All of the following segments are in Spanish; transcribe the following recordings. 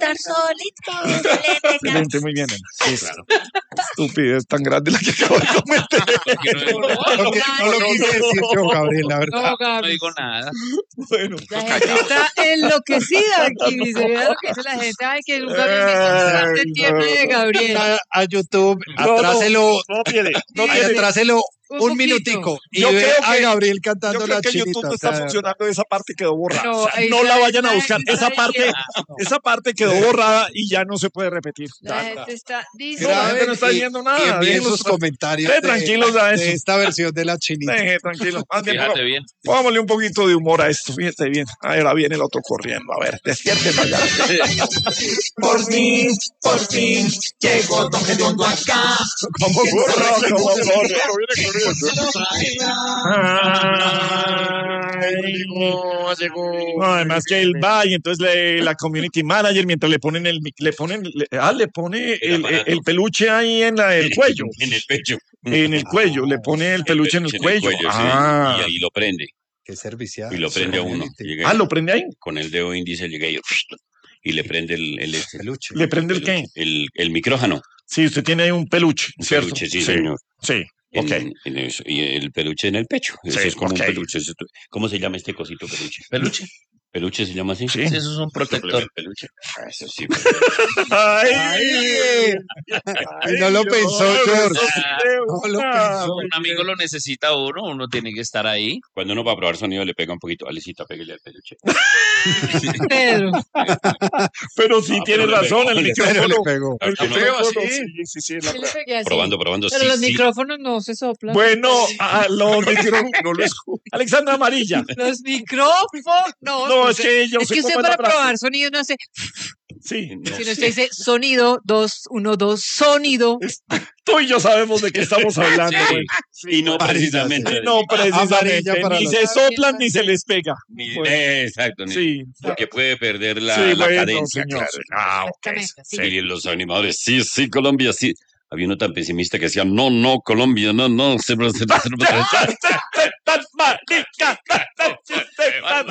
estar solito. Excelente, muy bien. Sí, claro. Estupidez tan grande la que acabo de cometer. No lo quise decir yo, Gabriel, la verdad. No, Gabriel. No digo nada. Bueno, La gente está enloquecida aquí, dice. Mira lo que dice la gente. Ay, que nunca había visto este tiempo de Gabriel. A YouTube, atráselo, atráselo Un un poquito. minutico y Yo ve creo a que- Gabriel yo cantando creo la que chinita. YouTube no o está sea, funcionando, esa parte quedó borrada. No, O sea, ahí no está, la vayan a la buscar. gente Esa está parte, esa parte quedó borrada y ya no se puede repetir. La Ya, gente está No, la diciendo. gente no está diciendo nada. Y envíen Déjenlos sus comentarios tranquilos a eso. de esta versión de la chinita. Deje, tranquilo. Más bien, Fíjate bien. pongámosle un poquito de humor a esto. Fíjate bien. Ahora viene el otro corriendo. A ver, despiértelo allá. Por fin, llegó Don Gediondo acá. ¿Cómo corre? ¿Cómo corre? Viene corriendo. No, además que él va y entonces la community manager mientras le pone el peluche ahí en el cuello. En el pecho. En el cuello, le pone el peluche en el cuello. sí, Ah, y ahí lo prende. Qué servicial. Y lo prende a uno. Llega ¿lo prende ahí? con el dedo índice llega y le prende el Peluche. ¿Le prende el qué? el micrófono. Sí, usted tiene ahí un peluche, Un ¿cierto? peluche, sí, señor. Sí, ok. En eso, y el peluche en el pecho. Eso Sí, es como ok. un peluche. ¿Cómo se llama este cosito peluche? Peluche. ¿Peluche se llama así? Sí. Sí, eso es un protector. Peluche. Eso sí. ¡Ay! Y no lo pensó, George. No lo Ah, pensó. Un amigo lo necesita a uno tiene que estar ahí. Cuando uno va a probar sonido le pega un poquito. Alecita, pégale al peluche. Pedro. Pero sí tiene pero le razón, el pegó, Pero le micrófono. pegó. El Claro que no. micrófono, así. sí, Sí le pegué así. Probando, Pero sí, los sí. micrófonos no se soplan. Bueno, los micrófonos no lo escucho. Alexandra Amarilla. Los micrófonos. No, es que yo Es sé que usted cómo es la para frase. probar sonido no hace. Sí. No Si no sé. usted dice sonido, 2, 1, 2, sonido. Tú y yo sabemos de qué estamos hablando. Sí. güey. Y no precisamente. No, precisamente. Amarilla para Ni los- se soplan ni se les pega. Exacto. Sí. Porque puede perder la Sí, bueno, cadencia. señor. Claro. Ah, ok. Exactamente, sí. Y los animadores, sí, Colombia, sí. Había uno tan pesimista que decía, no, Colombia, no. Tan marica, tan chiste tan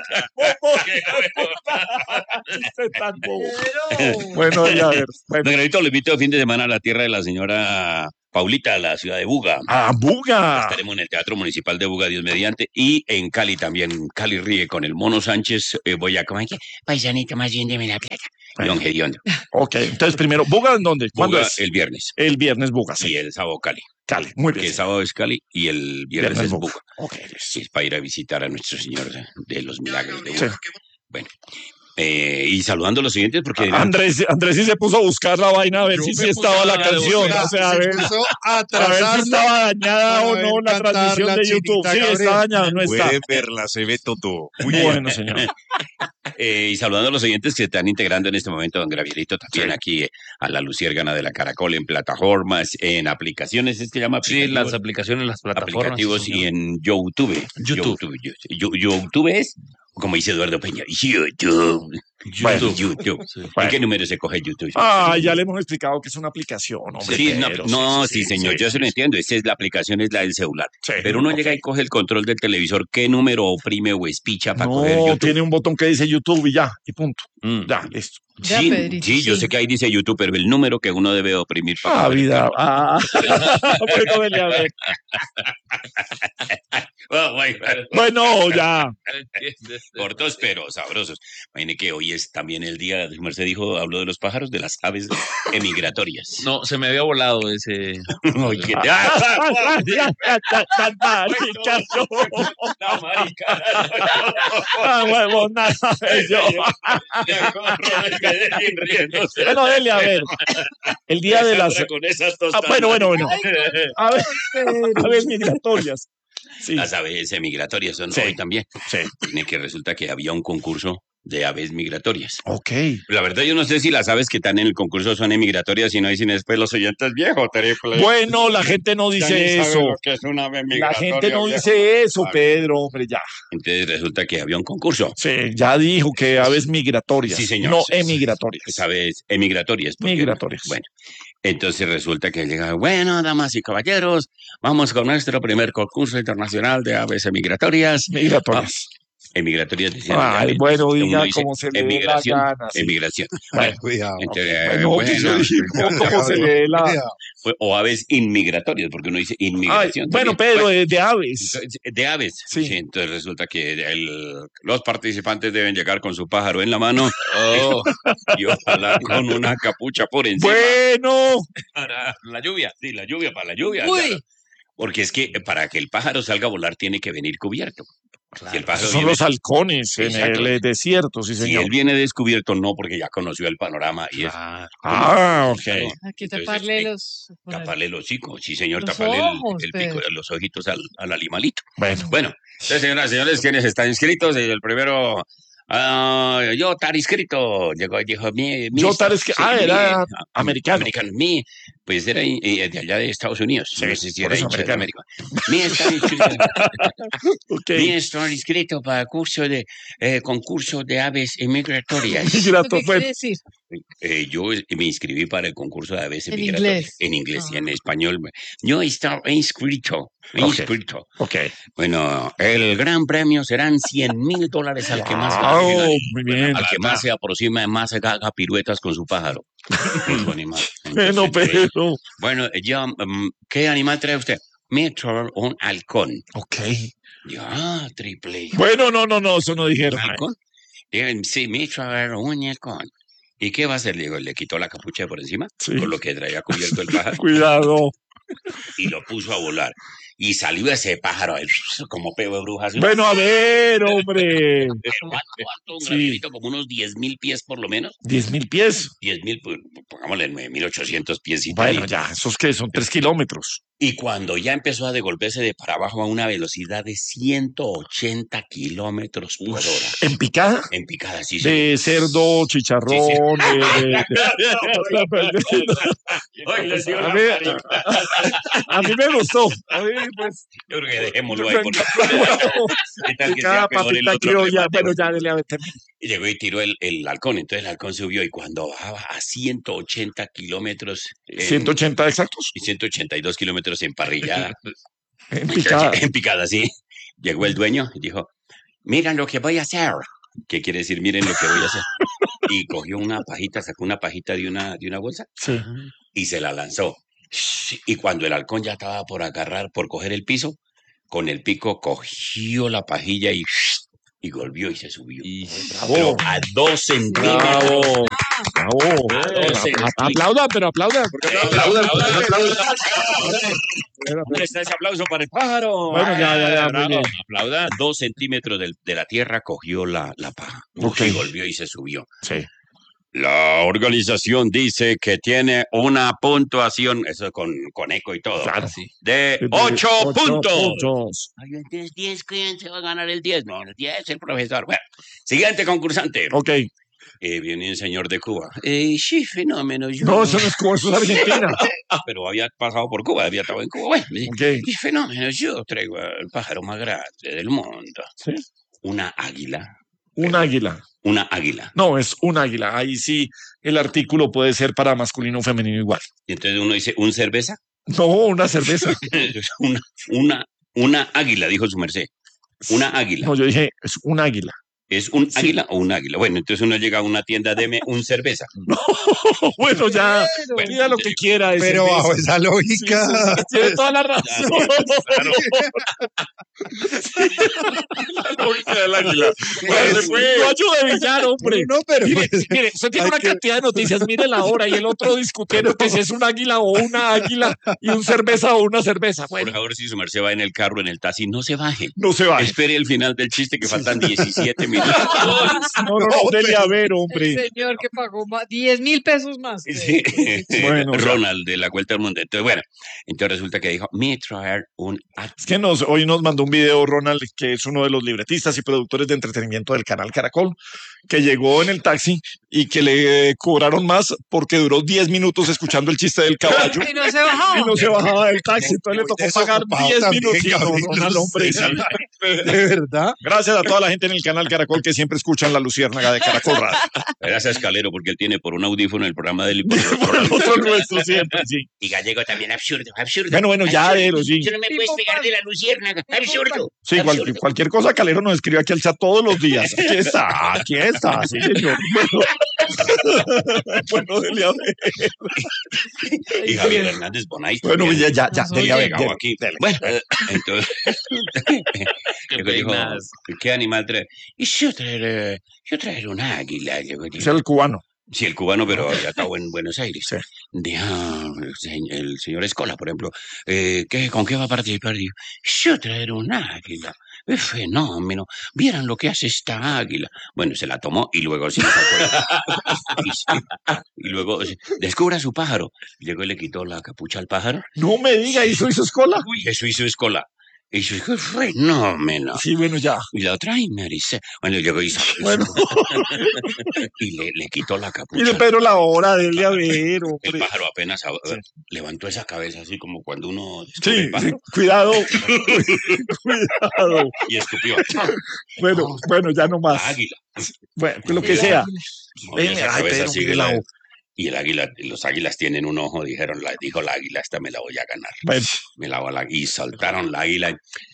chiste tan bobo. Pero. Bueno, ya a ver. Bueno. Negrito, lo invito el fin de semana a la tierra de la señora Paulita, a la ciudad de Buga. ¡Ah, Buga! Estaremos en el Teatro Municipal de Buga, Dios mediante, y en Cali también. Cali ríe con el Mono Sánchez. Voy a comer. Paisanito, más bien deme la plata. Don Gediondo. Ok, entonces primero, ¿Buga en dónde? ¿Cuándo Buga es? el viernes. El viernes Buga, Y sí. el sábado Cali. Cali, muy Que bien. el sábado es Cali y el viernes es Buga. Ok, Sí, es para ir a visitar a nuestro Señor de los Milagros de sí. Buga. Bueno, y saludando a los siguientes porque dirán, Andrés sí se puso a buscar la vaina a ver Yo si me sí puse estaba a la la de canción. buscar. O sea, a Se ver, puso a a ver si atrasarlo estaba dañada para o ver no la cantar transmisión la de YouTube. chinita, Sí, Gabriel. está dañada, no está. verla, se ve todo. Bueno, señor. Y saludando a los oyentes que se están integrando en este momento, don Gravierito, también Sí. aquí a la Luciérgana de la Caracol, en plataformas, en aplicaciones, ¿es que llama? Sí, las aplicaciones, las plataformas. aplicativos sí, y señor. en YouTube. YouTube. YouTube es, como dice Eduardo Peña, YouTube. Bueno. YouTube. Sí. ¿En Bueno. qué número se coge YouTube? Ya le hemos explicado que es una aplicación, hombre. Sí, pero sí, señor, yo se lo entiendo. Esa es la aplicación, es la del celular. Sí, Pero uno ok. llega y coge el control del televisor. ¿Qué número oprime o espicha para coger No, YouTube? tiene un botón que dice YouTube y ya, y punto. Mm. Ya, listo. Ya, Sí, Pedrito, sí, yo sí. sé que ahí dice YouTube, pero el número que uno debe oprimir para Ah, coger el vida. control. Bueno, dele a ver. Bueno, ya. Cortos pero sabrosos. Imagine que hoy es también el día, Merced dijo, habló de los pájaros, de las aves emigratorias. No, se me había volado ese. Oye, ¿qué te- Tan marica, yo. No, marica. Ah, huevona, yo. Bueno, dele a ver. El día de las. Con esas Bueno. Ay, A ver, Pedro. aves migratorias. Sí, Las aves migratorias son Sí. hoy también. sí. Tiene que resulta que había un concurso de aves migratorias. Ok. La verdad, yo no sé si las aves que están en el concurso son emigratorias y no dicen después los oyentes viejos, triple. Bueno, la gente no Ya ni dice saben eso. lo que es una ave La migratoria, gente no viejo. dice eso, Vale. Pedro, hombre, ya. Entonces resulta que había un concurso. Sí, ya dijo que aves migratorias. Sí, señor. No Sí, sí. emigratorias. Pues, aves emigratorias. porque- Migratorias. Bueno, entonces resulta que llega, bueno, damas y caballeros, vamos con nuestro primer concurso internacional de aves emigratorias. Migratorias. Emigratorias decían. Ay, bueno, Uno diga dice cómo se le dé la emigración, gana. Sí. emigración. Bueno, Cuidado. Entonces, bueno, yo dije, cómo se le dé la... Cuidado. o aves inmigratorias, porque uno dice Ay, inmigración. bueno, también. pero de aves. Entonces, de aves. Sí. Sí, entonces resulta que los participantes deben llegar con su pájaro en la mano Oh, y ojalá con una capucha por encima Bueno, para la lluvia. Sí, la lluvia, para la lluvia. Uy. claro. Porque es que para que el pájaro salga a volar tiene que venir cubierto. Si el pájaro esos son viene- los halcones en Exacto. el desierto, sí, si señor. él viene descubierto, no, porque ya conoció el panorama y es Ah, ok. Claro. Hay que Entonces, taparle los... taparle el hocico. Sí, señor, Los taparle ojos, el pico, Pedro. los ojitos al animalito. Bueno, Bueno, entonces, señoras y señores, ¿quiénes están inscritos? El primero, yo estar inscrito. Llegó y dijo, Yo estar inscrito. Ah, era americano. Americano. Pues era de allá de Estados Unidos. Sí, no sé si por era eso hincha de americano. América. Mi estar inscrito. ok. Mi estar inscrito para concurso de aves migratorias. Migrato, ¿Qué bueno, quiere decir? Yo me inscribí para el concurso de aves En migratorias. inglés. En inglés y en Ah. español. Yo estaba inscrito. Inscrito. ok. Bueno, el gran premio serán $100,000 al que más gane. Wow, muy bien. Al que más se aproxima, más haga piruetas con su pájaro. Con su animal. Bueno, Entonces, pero... bueno, ¿qué animal trae usted? Me trae un halcón. Ok. Yo, triple. Bueno, no, eso no dijeron. ¿Halcón? Sí, me trae un halcón. ¿Y qué va a hacer? Le quitó la capucha de por encima, Sí. con lo que traía cubierto el pájaro, Cuidado. y lo puso a volar. Y salió ese pájaro ahí, como peo de brujas. Bueno, a ver, hombre. Pero alto, un Sí. granito, como unos 10,000 pies por lo menos. 10,000 pies. 10,000, pues, pongámosle 9,800 pies. Bueno, ya, ¿esos qué? Son 3 kilómetros. Y cuando ya empezó a devolverse de para abajo a una velocidad de 180 kilómetros por hora. ¿En picada? En picada, sí, De cerdo, chicharrón, Oye, sí, a, mí, a mí me gustó. A mí, pues, yo creo que dejémoslo ahí. Porque, ¿qué tal que cada sea peor el papita otro criolla. remate? Bueno, ya, dele a ver, termine. Y llegó y tiró el halcón. Entonces el halcón subió y cuando bajaba a 180 kilómetros. 180 exactos. Y 182 kilómetros en parrillada. En picada. En picada, sí. Llegó el dueño y dijo, miren lo que voy a hacer. ¿Qué quiere decir? Miren lo que voy a hacer. Y cogió una pajita, sacó una pajita de una bolsa Sí. y se la lanzó. Y cuando el halcón ya estaba por coger el piso, con el pico cogió la pajilla y volvió y se subió. Bravo. A 2 centímetros. Bravo. Bravo. Aplauda, pero aplauda. ¿Dónde está ese aplauso para el pájaro? Bueno, ya, muy Bravo. bien. Aplauda. 2 centímetros de la tierra cogió la paja. Ok. Y volvió y se subió. Sí. La organización dice que tiene una puntuación, eso con eco y todo, Claro. de 8 puntos. puntos. Ay, el 10, ¿quién se va a ganar el 10? No, el 10 el profesor. Bueno, siguiente concursante. Ok. Viene un señor de Cuba. Sí, fenómeno. Yo, No, eso no es Cuba, eso es Argentina. pero había pasado por Cuba, había estado en Cuba. Bueno, dice, Ok. "Sí, fenómeno, yo traigo el pájaro más grande del mundo. Sí. Una águila. Un águila. Una águila. No, es un águila. Ahí sí el artículo puede ser para masculino o femenino igual. Y entonces uno dice, ¿un cerveza? No, una cerveza. una águila, dijo su merced. Una águila. No, yo dije, es un águila. ¿Es un Sí. águila o un águila? Bueno, entonces uno llega a una tienda, deme un cerveza. Bueno, ya, Pero- diga lo que quiera. de Pero cerveza. bajo esa lógica. Sí, tiene toda la razón. Claro. La lógica del águila. Bueno, no ayude, Villar, hombre. No, pero Mire, pues, mire, usted tiene hay una que- cantidad de noticias, mire la hora y el otro discutiendo que si es un águila o una águila y un cerveza o una cerveza. Por Bueno, favor, si su merced va en el carro, en el taxi, no se baje. no se va. Espere el final del chiste que faltan 17 minutos. No, dele a ver, El hombre. señor que pagó 10,000 pesos más. Sí. Bueno, o sea. Ronald de la Vuelta al Mundo. Entonces, bueno, entonces resulta que dijo, me traer un Es que hoy nos mandó un video Ronald, que es uno de los libretistas y productores de entretenimiento del canal Caracol, que llegó en el taxi y que le cobraron más porque duró 10 minutos escuchando el chiste del caballo Y no se bajaba. y no se bajaba del taxi, entonces le tocó pagar desocupado 10 también, minutos. Gabriel, Ronald, hombre. de verdad. Gracias a toda la gente en el canal Caracol que siempre escuchan la luciérnaga de Caracol Radio. Gracias, Escalero, porque él tiene por un audífono el programa del Por el otro nuestro siempre, sí. Y Gallego también, absurdo, absurdo. Bueno, ya, absurdo. Ero, sí. Tú no me puedes pegar de la luciérnaga. Absurdo. absurdo. Sí, cualquier cosa, Calero nos escribe aquí al chat todos los días. Aquí está, sí, señor. Bueno, dele a ver. Y Javier Hernández Bonais. Bueno, también. ya, Nos dele a ver. Llegado aquí. Bueno, entonces, luego dijo, peinas. ¿qué animal traer? Y yo traer un águila. Es el cubano. Sí, el cubano, pero ya estaba en Buenos Aires. Sí. Dijo el señor Escola, por ejemplo, ¿con qué va a participar? Dijo, yo traer un águila. Es fenómeno. Vieran lo que hace esta águila. Bueno, se la tomó y luego se la sacó. Y luego descubra su pájaro. Llegó y le quitó la capucha al pájaro. No me diga, ¿hizo escola? Uy, eso hizo Escola. Y yo dije, fenómeno. Sí, bueno, ya. Y la otra, y me dice, bueno, llegó y hizo. Bueno. Y le quitó la capucha. Mire, Pedro, la hora, dele a ver, El hombre. pájaro apenas levantó esa cabeza así como cuando uno descubre Sí, el pájaro cuidado. Cuidado. y escupió. Bueno, ya no más. La águila. Bueno, lo que sea. Movió esa Ay, cabeza Pedro, así mire que la la- hoja. y el águila, los águilas tienen un ojo, dijo la águila, esta me la voy a ganar. Bueno, Me la voy a y soltaron la águila.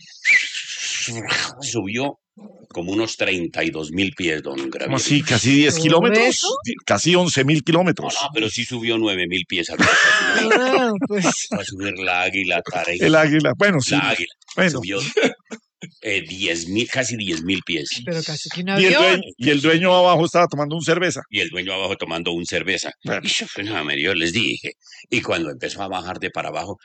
Subió como unos 32.000 pies, don ¿cómo Gravier. así? ¿Casi 10 ¿Por kilómetros? eso? Casi 11.000 No, kilómetros. no, pero sí subió 9.000 pies. Ah, pues, Va a subir la águila, Tarek. El águila. Bueno, sí. La águila. Bueno. Subió 10.000, casi 10.000 pies. pero casi que un Y el, avión. dueño abajo estaba tomando un cerveza. Y el dueño abajo tomando un cerveza. Bueno. Y yo, yo les dije. Y cuando empezó a bajar de para abajo,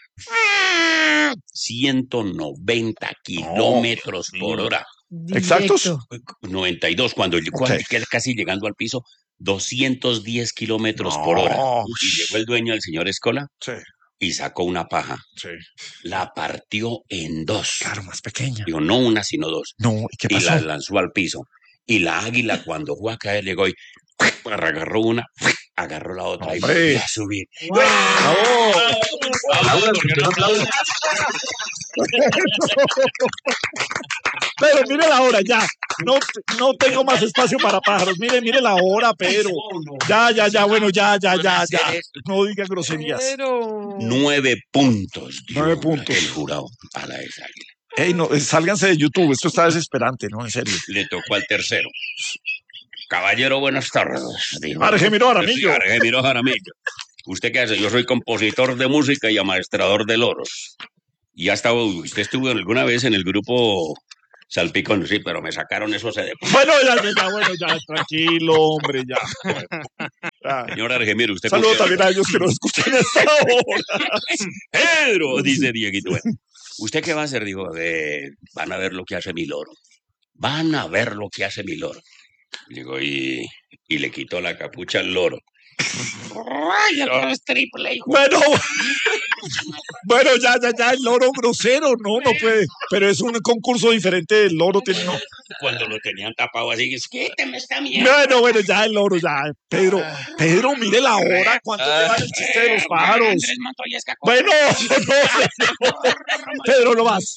190 kilómetros por hora. ¿Exactos? Directo. 92, cuando casi llegando al piso, 210 kilómetros No. por hora. Y llegó el dueño, el señor Escola, Sí, y sacó una paja. sí. La partió en dos. Claro, más pequeña. Digo, no una, sino dos. No, ¿y qué Y pasó? la lanzó al piso. Y la águila, cuando fue a caer, llegó y agarró una, agarró la otra y Hombre. volvió a subir. Pero mire la hora, ya. No tengo más espacio para pájaros. Mire la hora, Pedro. Ya, bueno, ya. No diga groserías. Pero... 9 puntos. dio 9 puntos. El jurado a la esa águila. Ey, no, sálganse de YouTube. Esto está desesperante, ¿no? En serio. Le tocó al tercero. Caballero, buenas tardes. Dijo. Argemiro Jaramillo. Sí, Argemiro Jaramillo. ¿Usted qué hace? Yo soy compositor de música y amaestrador de loros. Y usted estuvo alguna vez en el grupo Salpicón, sí, pero me sacaron esos de... Bueno, ya, tranquilo, hombre, ya. Ya. Señor Argemiro, usted... Saludos también a ellos que nos escuchan a esta hora. Pedro, dice Dieguito. Bueno, ¿usted qué va a hacer? Dijo, van a ver lo que hace mi loro. Van a ver lo que hace mi loro. Llegó y le quitó la capucha al loro. ¡Ay, el loro es triple, hijo! Bueno, ya, el loro grosero, no puede. Pero es un concurso diferente, el loro tiene... No. Cuando lo tenían tapado así, es quíteme esta mierda. Bueno, ya el loro, ya. Pedro, mire la hora, ¿cuánto lleva el chiste de los pájaros? Andrés Montoya Escacón. Bueno, no, Pedro, no más.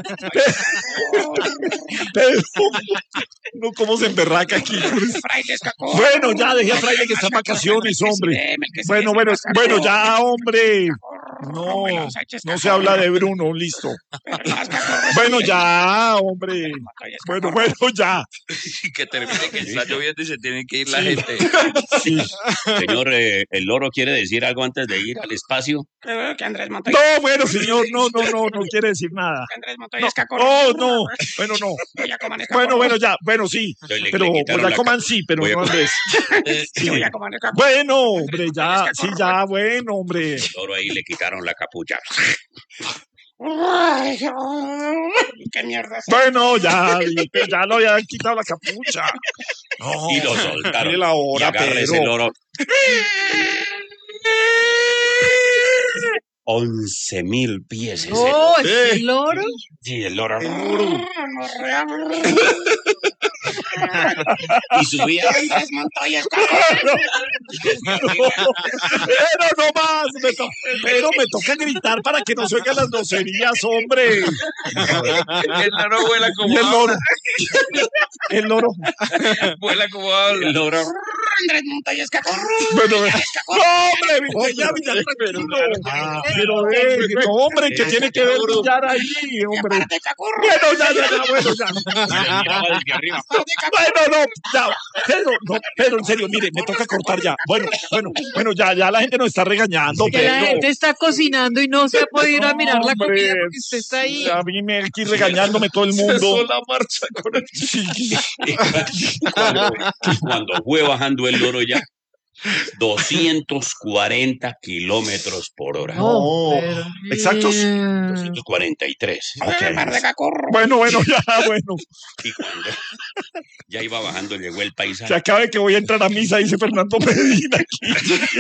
Pedro, no, ¿cómo se emberraca aquí? Fraile Escacón. Bueno, ya, dejé a Fraile que está en vacaciones, hombre. Bueno, ya, hombre. No se habla de Bruno, listo. Bueno, ya, hombre. Bueno, ya. Que termine que está lloviendo y se tiene que ir la gente. Sí. Señor, ¿el loro quiere decir algo antes de ir al espacio? Que Andrés Montoya. No, bueno, señor, no quiere decir nada. Andrés Montoya No, bueno, no. Bueno, ya, bueno, sí. Entonces le Pero quitaron pues, la coman sí, pero voy a no comer. Andrés. Sí. Bueno, hombre, ya, sí, ya, bueno, hombre. El loro ahí le quitaron la capucha. ¿Qué mierda es? Bueno, ya lo habían quitado la capucha. No, Y lo soltaron. mire la hora, y agarra ese Pedro. loro. 11.000 pies. ese. No, ¿es el loro? Sí, el loro. Y subía Andrés Montoya Escacón. Pero no más, pero me toca gritar para que no se oigan las groserías, hombre. El loro vuela Y como el habla. loro. El loro. Vuela como habla. El loro. Andrés Montañez Cacorro. Bueno, no, hombre, Villar, pero hombre, que tiene que ver Villar ahí, hombre. Bueno, ya. Bueno, no, ya. Pedro, en serio, mire, me toca cortar ya. Bueno, ya la gente nos está regañando, Que la Pedro. gente está cocinando y no se ha podido ir a mirar la Hombre, comida porque usted está ahí. A mí me aquí regañándome todo el mundo. la marcha con el... Sí. Cuando fue bajando el loro ya, 240 kilómetros por hora. No, exactos. 243. Bueno, ya. Y cuando ya iba bajando, llegó el paisa. Se acabe que voy a entrar a misa, dice Fernando Medina aquí.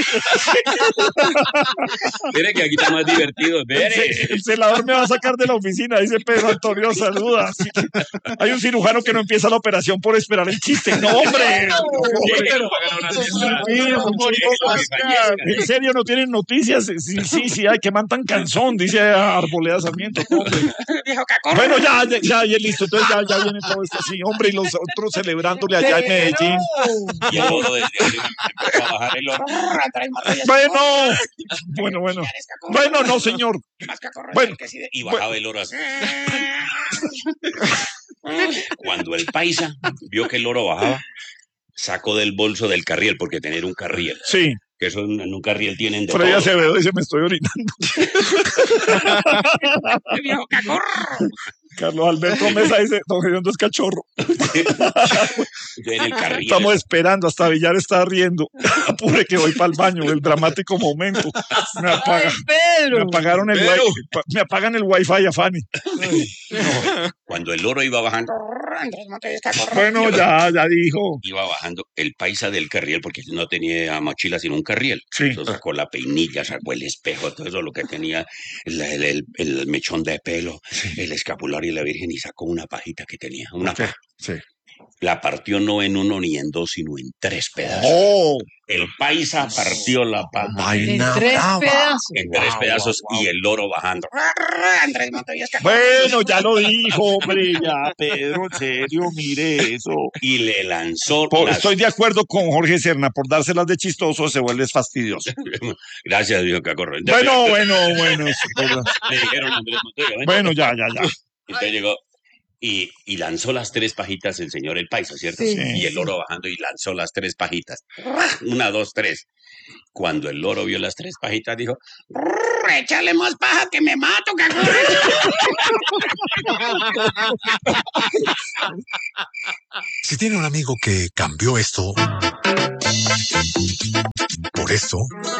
Mire que aquí está más divertido. El celador me va a sacar de la oficina, dice Pedro Antonio, saluda. Así que hay un cirujano que no empieza la operación por esperar el chiste. ¡No, hombre! ¿En serio no tienen noticias? Sí, hay que mandan canzón, dice Arboleda Sarmiento. Bueno, ya, listo. Entonces ya viene todo esto así, hombre, y los otros celebrándole allá en Medellín. Y el loro desde arriba empezó a bajar el loro. Bueno, no, señor. Bueno, y bajaba el loro así. Cuando el paisa vio que el loro bajaba, sacó del bolso del carriel, porque tener un carriel. Sí. Que eso en un carriel tienen de Freddy todo. Acevedo dice, me estoy orinando. ¡El viejo cacorro! Carlos Alberto Mesa dice, don Gediondo es cachorro. En el carriel. Estamos esperando, hasta Villar está riendo. Apure que voy para el baño, el dramático momento. Me apagaron el wifi, me apagan el wifi a Fanny. Cuando el loro iba bajando, Bueno, ya dijo. iba bajando el paisa del carriel, porque no tenía mochila sino un carriel. Sí. Entonces sacó la peinilla, sacó el espejo, todo eso, lo que tenía, el mechón de pelo, el escapular y la virgen, y sacó una pajita que tenía, una paja. Sí. La partió no en uno ni en dos, sino en 3 pedazos. Oh, El paisa partió la paja En 3 pedazos. en 3 pedazos y el loro bajando. bueno, ya lo dijo, hombre, ya, Pedro, en serio, mire eso. Y le lanzó Estoy de acuerdo con Jorge Serna, por dárselas de chistoso se vuelve fastidioso. Gracias, Dios Cacorro. Bueno. Le dijeron a Andrés Montoya. Bueno, ya. Entonces llegó y lanzó las 3 pajitas el señor el paisa, ¿cierto? Sí. Y el loro bajando y lanzó las 3 pajitas. 1, 2, 3. Cuando el loro vio las 3 pajitas, dijo, échale más paja que me mato, cagón. Si tiene un amigo que cambió esto por esto,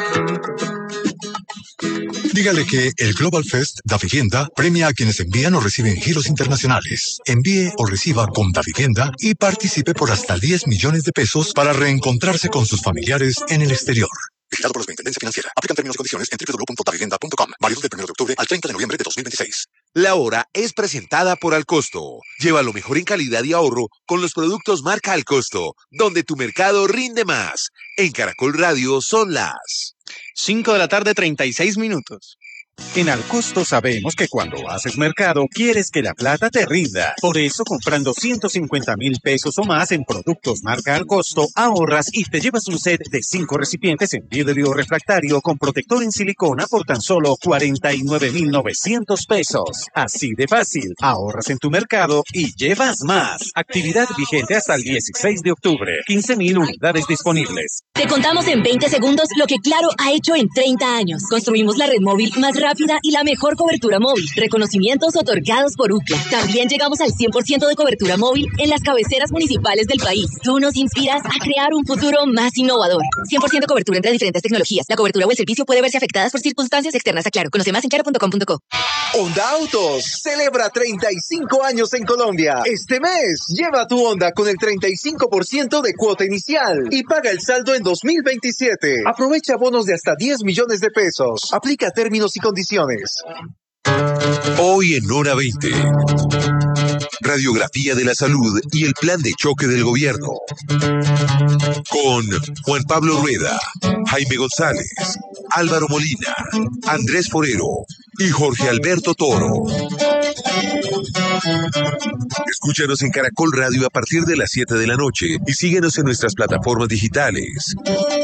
dígale que el Global Fest Davivienda premia a quienes envían o reciben giros internacionales. Envíe o reciba con Davivienda y participe por hasta 10 millones de pesos para reencontrarse con sus familiares en el exterior. Vigilado por la Superintendencia Financiera. Aplican términos y condiciones en www.davivienda.com. Válido del 1 de octubre al 30 de noviembre de 2026. La hora es presentada por Alcosto. Lleva lo mejor en calidad y ahorro con los productos marca Alcosto, donde tu mercado rinde más. En Caracol Radio son las 5:36 p.m. En Alcosto sabemos que cuando haces mercado quieres que la plata te rinda. Por eso, comprando 150,000 pesos o más en productos marca Alcosto, ahorras y te llevas un set de 5 recipientes en vidrio refractario con protector en silicona por tan solo 49,900 pesos. Así de fácil, ahorras en tu mercado y llevas más. Actividad vigente hasta el 16 de octubre. 15,000 unidades disponibles. Te contamos en 20 segundos lo que Claro ha hecho en 30 años. Construimos la red móvil más rápida y la mejor cobertura móvil. Reconocimientos otorgados por UCLA. También llegamos al 100% de cobertura móvil en las cabeceras municipales del país. Tú nos inspiras a crear un futuro más innovador. 100% cobertura entre diferentes tecnologías. La cobertura o el servicio puede verse afectadas por circunstancias externas a Claro. Conoce más en claro.com.co. Honda Autos celebra 35 años en Colombia. Este mes, lleva tu Honda con el 35% de cuota inicial y paga el saldo en 2027. Aprovecha bonos de hasta 10 millones de pesos. Aplica términos y condiciones. Hoy en Hora 20. Radiografía de la salud y el plan de choque del gobierno. Con Juan Pablo Rueda, Jaime González, Álvaro Molina, Andrés Forero y Jorge Alberto Toro. Escúchanos en Caracol Radio a partir de las 7 de la noche y síguenos en nuestras plataformas digitales.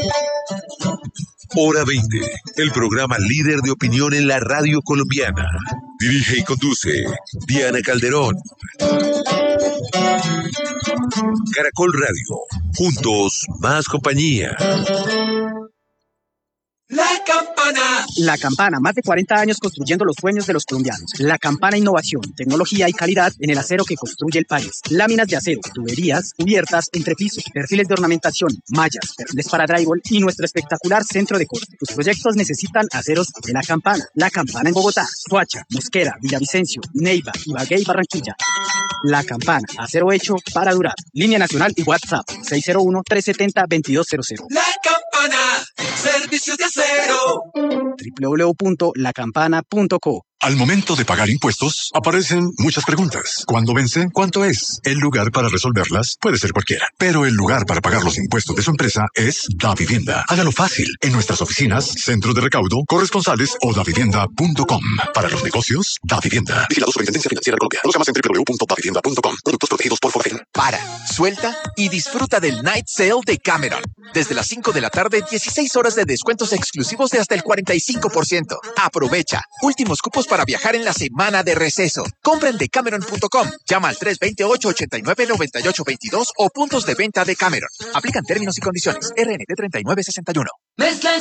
Hora 20, el programa líder de opinión en la radio colombiana. Dirige y conduce Diana Calderón. Caracol Radio, juntos más compañía. La Campana. La Campana, más de 40 años construyendo los sueños de los colombianos. La Campana, innovación, tecnología y calidad en el acero que construye el país. Láminas de acero, tuberías, cubiertas, entrepisos, perfiles de ornamentación, mallas, perfiles para drywall y nuestro espectacular centro de corte. Tus proyectos necesitan aceros de La Campana. La Campana en Bogotá, Soacha, Mosquera, Villavicencio, Neiva, Ibagué y Barranquilla. La Campana, acero hecho para durar. Línea nacional y WhatsApp 601-370-2200. La Campana, servicios de acero. www.lacampana.co. Al momento de pagar impuestos, aparecen muchas preguntas. ¿Cuándo vence? ¿Cuánto es? El lugar para resolverlas puede ser cualquiera, pero el lugar para pagar los impuestos de su empresa es Davivienda. Hágalo fácil en nuestras oficinas, centros de recaudo, corresponsales o davivienda.com. Para los negocios, Davivienda. Vigilado Superintendencia Financiera de Colombia. Conozca más en www.davivienda.com. Productos protegidos por Fogafen. Para, suelta y disfruta del Night Sale de Cameron. Desde las 5 de la tarde, 16 horas de descuentos exclusivos de hasta el 45%. Aprovecha. Últimos cupos para viajar en la semana de receso. Compra en decameron.com. Llama al 328-89-9822 o puntos de venta de Cameron. Aplican términos y condiciones. RNT 3961.